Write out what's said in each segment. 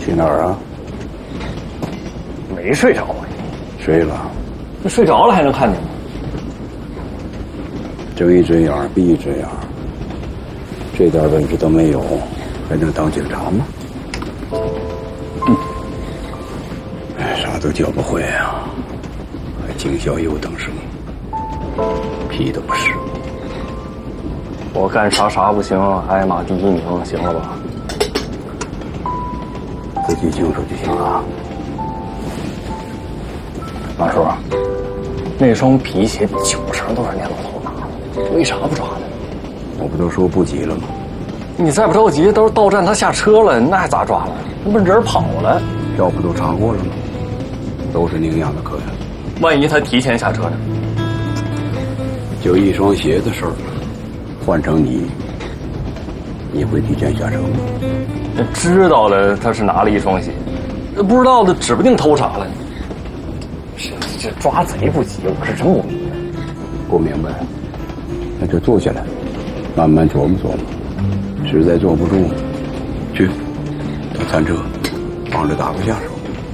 去哪儿啊？ 没睡着啊？ 睡了。 那睡着了还能看见吗？ 睁一只眼闭一只眼，这点本事都没有，还能当警察吗？啥都教不会啊，还警校优等生，屁都不是。 我干啥不行，挨骂第1名，行了吧？ 自己清楚就行了。 马叔，那双皮鞋90%都是那老头拿的，为啥不抓呢？ 我不都说不急了吗？ 你再不着急，都是到站他下车了，那还咋抓了？那不是人跑了？ 票不都查过了吗？都是宁阳的客人。 万一他提前下车呢？ 就一双鞋的事儿，换成你会提前下车吗？ 那知道了他是拿了一双鞋，那不知道的指不定偷啥了。这抓贼不急，我是真不明白。 不明白，那就坐下来，慢慢琢磨琢磨。实在坐不住，去到餐车帮着打个下手。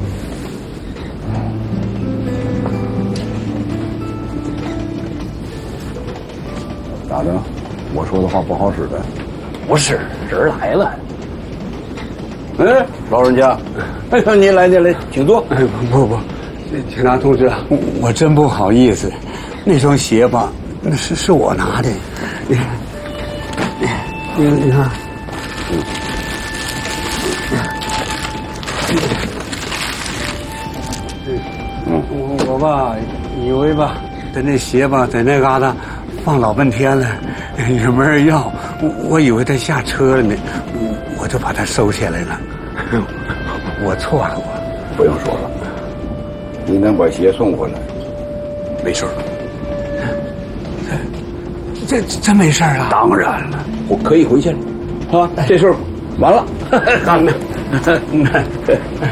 咋的？我说的话不好使的？ 不是，人来了。 哎，老人家，哎呦，您来，请坐。 哎，不，警察同志，我真不好意思，那双鞋吧，那是我拿的。你看，我吧，以为吧，在那鞋吧，在那嘎达放老半天了，也没人要，我以为他下车了呢，我就把它收起来了。我错了， 不用说了，你能把鞋送回来，没事儿。 这真没事啊？ 当然了，我可以回去了，啊，这事儿完了。